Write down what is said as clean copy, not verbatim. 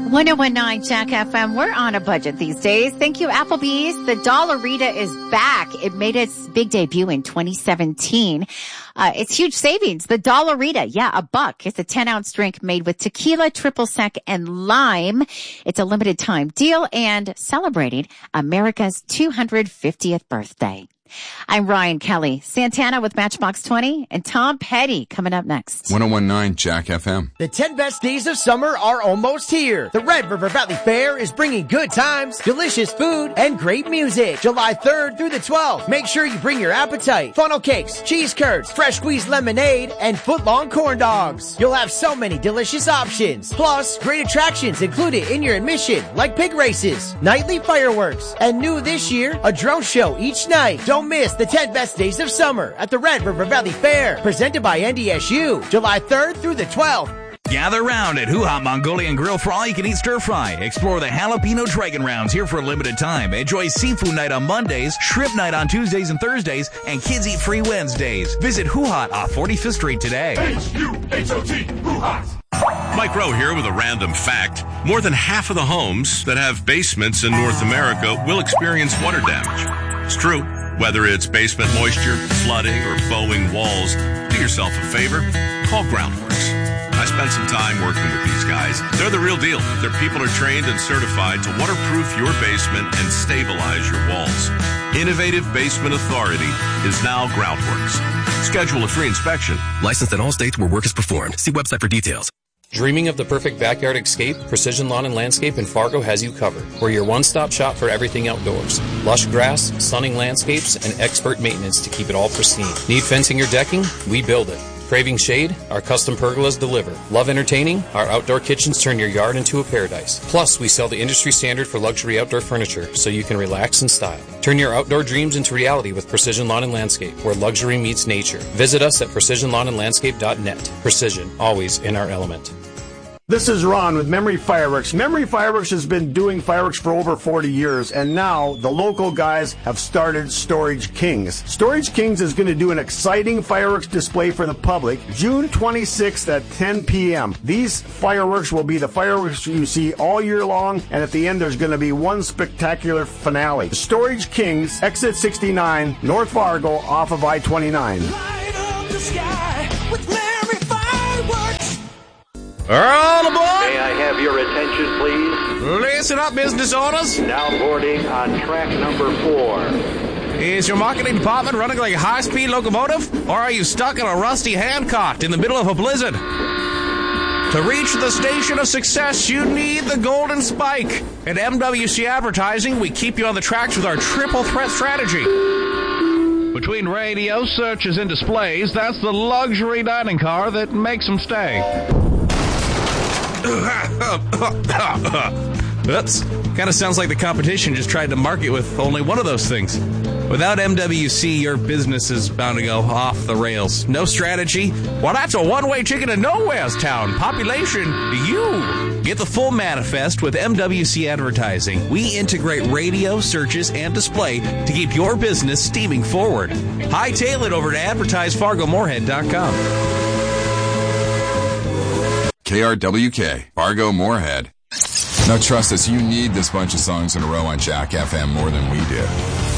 1019 Jack FM. We're on a budget these days. Thank you, Applebee's. The Dollarita is back. It made its big debut in 2017. It's huge savings. The Dollarita, yeah, $1. It's a 10-ounce drink made with tequila, triple sec, and lime. It's a limited time deal and celebrating America's 250th birthday. I'm Ryan Kelly. Santana with Matchbox 20 and Tom Petty coming up next. 1019 Jack FM. The 10 best days of summer are almost here. The Red River Valley Fair is bringing good times, delicious food, and great music. July 3rd through the 12th. Make sure you bring your appetite. Funnel cakes, cheese curds, fresh squeezed lemonade, and foot-long corn dogs. You'll have so many delicious options. Plus, great attractions included in your admission, like pig races, nightly fireworks, and new this year, a drone show each night. Don't miss the 10 best days of summer at the Red River Valley Fair, presented by NDSU, July 3rd through the 12th. Gather round at Hoo Ha Mongolian Grill for all you can eat stir fry. Explore the Jalapeno Dragon Rounds here for a limited time. Enjoy seafood night on Mondays, shrimp night on Tuesdays and Thursdays, and kids eat free Wednesdays. Visit Hoo Ha off 45th Street today. H-U-H-O-T, Hoo Ha. Mike Rowe here with a random fact. More than half of the homes that have basements in North America will experience water damage. It's true. Whether it's basement moisture, flooding, or bowing walls, do yourself a favor. Call Groundworks. I spent some time working with these guys. They're the real deal. Their people are trained and certified to waterproof your basement and stabilize your walls. Innovative Basement Authority is now Groundworks. Schedule a free inspection. Licensed in all states where work is performed. See website for details. Dreaming of the perfect backyard escape? Precision Lawn and Landscape in Fargo has you covered. We're your one-stop shop for everything outdoors. Lush grass, sunning landscapes, and expert maintenance to keep it all pristine. Need fencing or decking? We build it. Craving shade? Our custom pergolas deliver. Love entertaining? Our outdoor kitchens turn your yard into a paradise. Plus, we sell the industry standard for luxury outdoor furniture, so you can relax in style. Turn your outdoor dreams into reality with Precision Lawn and Landscape, where luxury meets nature. Visit us at precisionlawnandlandscape.net. Precision, always in our element. This is Ron with Memory Fireworks. Memory Fireworks has been doing fireworks for over 40 years, and now the local guys have started Storage Kings. Storage Kings is going to do an exciting fireworks display for the public June 26th at 10 p.m. These fireworks will be the fireworks you see all year long, and at the end there's going to be one spectacular finale. Storage Kings, exit 69, North Fargo, off of I-29. Light up the sky with Memory Fireworks. All aboard! May I have your attention, please? Listen up, business owners. Now boarding on track number 4. Is your marketing department running like a high-speed locomotive? Or are you stuck in a rusty handcart in the middle of a blizzard? To reach the station of success, you need the golden spike. At MWC Advertising, we keep you on the tracks with our triple threat strategy. Between radio, searches, and displays, that's the luxury dining car that makes them stay. Oops. Kind of sounds like the competition just tried to market with only one of those things. Without MWC, your business is bound to go off the rails. No strategy? Well, that's a one-way ticket to nowhere's town. Population, you. Get the full manifest with MWC Advertising. We integrate radio, searches, and display to keep your business steaming forward. Hightail it over to advertisefargomoorhead.com. KRWK, Fargo Moorhead. Now trust us, you need this bunch of songs in a row on Jack FM more than we do.